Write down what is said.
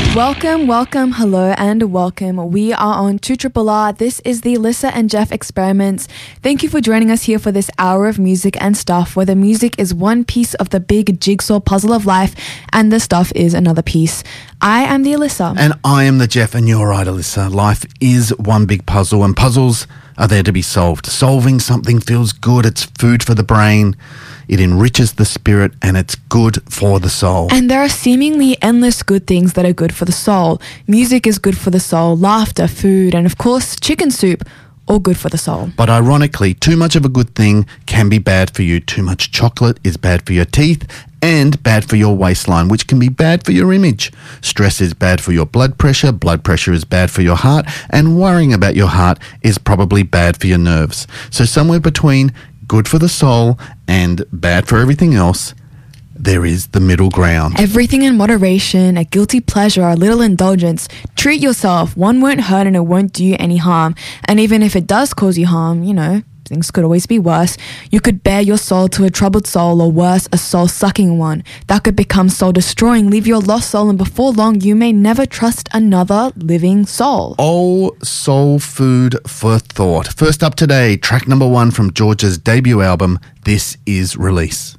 Welcome, hello and welcome. We are on 2RRR. This is the Lissa and Jeff Experiments. Thank you for joining us here for this hour of music and stuff, where the music is one piece of the big jigsaw puzzle of life and the stuff is another piece. I am the Alyssa. And I am the Jeff, and you're right, Alyssa. Life is one big puzzle, and puzzles are there to be solved. Solving something feels good. It's food for the brain. It enriches the spirit, and it's good for the soul. And there are seemingly endless good things that are good for the soul. Music is good for the soul, laughter, food, and of course, chicken soup, all good for the soul. But ironically, too much of a good thing can be bad for you. Too much chocolate is bad for your teeth and bad for your waistline, which can be bad for your image. Stress is bad for your blood pressure is bad for your heart, and worrying about your heart is probably bad for your nerves. So somewhere between good for the soul and bad for everything else, there is the middle ground. Everything in moderation, a guilty pleasure, a little indulgence. Treat yourself. One won't hurt and it won't do you any harm. And even if it does cause you harm, things could always be worse. You could bare your soul to a troubled soul, or worse, a soul-sucking one. That could become soul-destroying, leave your lost soul, and before long, you may never trust another living soul. Oh, soul food for thought. First up today, track number 1 from George's debut album, This Is Release.